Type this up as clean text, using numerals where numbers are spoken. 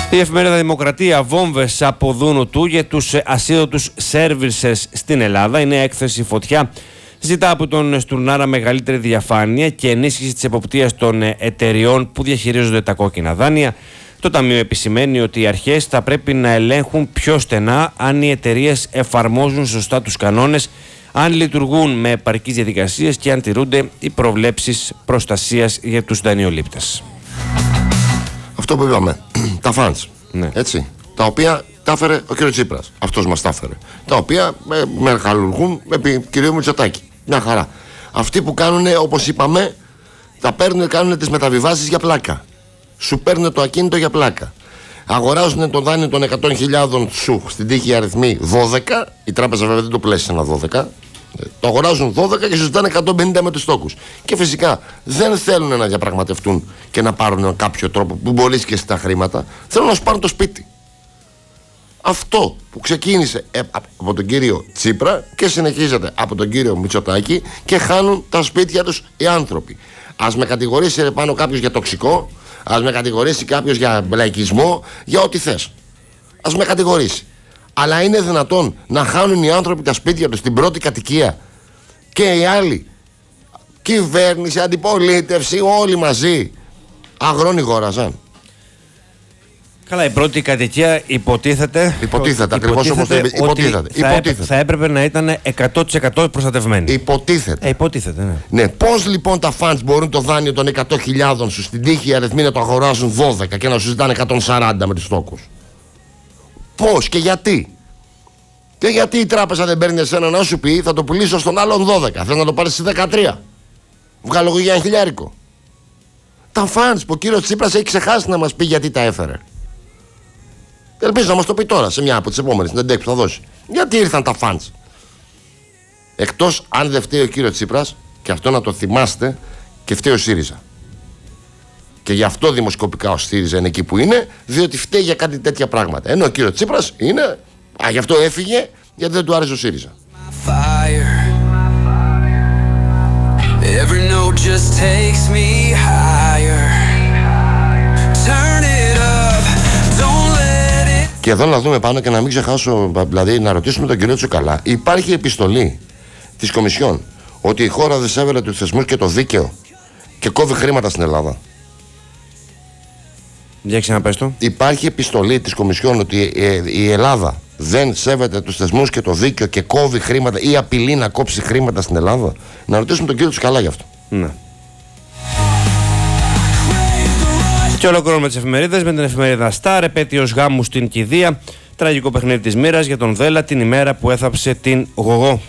Η εφημερίδα Δημοκρατία, βόμβες από Δούνου του για τους ασίδωτους σέρβισες στην Ελλάδα. Η νέα έκθεση Φωτιά ζητά από τον Στουρνάρα μεγαλύτερη διαφάνεια και ενίσχυση της εποπτείας των εταιριών που διαχειρίζονται τα κόκκινα δάνεια. Το Ταμείο επισημαίνει ότι οι αρχές θα πρέπει να ελέγχουν πιο στενά αν οι εταιρείες εφαρμόζουν σωστά τους κανόνες, αν λειτουργούν με επαρκείς διαδικασίες και αν τηρούνται οι προβλέψεις προστασίας για τους δανειολήπτες. Αυτό που είπαμε, τα funds, ναι. Έτσι, τα οποία τα έφερε ο κ. Τσίπρας, αυτός μας τα έφερε, τα οποία με χαλουργούν επί κ. Μητσοτάκη, μια χαρά. Αυτοί που κάνουν, όπως είπαμε, τα παίρνουν, κάνουν τις μεταβιβάσεις για πλάκα. Σου παίρνουν το ακίνητο για πλάκα. Αγοράζουν το δάνειο των 100.000 σου στην τύχη αριθμή 12, η τράπεζα βέβαια δεν το πλέσει ένα 12. Το αγοράζουν 12 και σου ζητάνε 150 με τους τόκους. Και φυσικά δεν θέλουν να διαπραγματευτούν και να πάρουν κάποιο τρόπο που μπορεί και στα χρήματα. Θέλουν να σου πάρουν το σπίτι. Αυτό που ξεκίνησε από τον κύριο Τσίπρα και συνεχίζεται από τον κύριο Μητσοτάκη και χάνουν τα σπίτια τους οι άνθρωποι. Ας με κατηγορήσει πάνω κάποιος για τοξικό, ας με κατηγορήσει κάποιος για λαϊκισμό, για ό,τι θες. Ας με κατηγορήσει. Αλλά είναι δυνατόν να χάνουν οι άνθρωποι τα σπίτια τους στην πρώτη κατοικία και οι άλλοι, κυβέρνηση, αντιπολίτευση, όλοι μαζί αγρόνι γόραζαν? Καλά, η πρώτη κατοικία υποτίθεται ακριβώς όπως το είπε. Υποτίθεται. Θα έπρεπε να ήταν 100% προστατευμένη. Υποτίθεται. Ναι. Ναι. Πώς λοιπόν τα funds μπορούν το δάνειο των 100.000 σου στην τύχη αριθμή να το αγοράζουν 12 και να σου ζητάνε 140 με τους τόκους? Πώς και γιατί? Και γιατί η τράπεζα δεν παίρνει εσένα να σου πει θα το πουλήσω στον άλλον 12, θες να το πάρεις στις 13? Βγάλω εγώ για $1.000. Τα funds που ο κύριος Τσίπρας έχει ξεχάσει να μας πει γιατί τα έφερε. Ελπίζω να μας το πει τώρα σε μια από τις επόμενες συνεντεύξεις που θα δώσει. Γιατί ήρθαν τα funds? Εκτός αν δεν φταίει ο κύριος Τσίπρας, και αυτό να το θυμάστε, και φταίει ο ΣΥΡΙΖΑ. Και γι' αυτό δημοσκοπικά ο ΣΥΡΙΖΑ είναι εκεί που είναι, διότι φταίει για κάτι τέτοια πράγματα. Ενώ ο κύριος Τσίπρας είναι, γι' αυτό έφυγε, γιατί δεν του άρεσε ο ΣΥΡΙΖΑ. Και εδώ να δούμε πάνω και να μην ξεχάσω, δηλαδή να ρωτήσουμε τον κύριο Τσουκαλά. Υπάρχει επιστολή της Κομισιόν ότι η χώρα δεν σέβεται τους θεσμούς και το δίκαιο και κόβει χρήματα στην Ελλάδα. Για ξαναπες το. Υπάρχει επιστολή της Κομισιόν ότι η Ελλάδα δεν σέβεται τους θεσμούς και το δίκαιο και κόβει χρήματα ή απειλεί να κόψει χρήματα στην Ελλάδα. Να ρωτήσουμε τον κύριο Τσουκαλά γι' αυτό. Ναι. Και ολοκληρώνουμε τις εφημερίδες με την εφημερίδα Star. Επέτειος γάμου στην κηδεία. Τραγικό παιχνίδι της μοίρας για τον Δέλα την ημέρα που έθαψε την Γογό.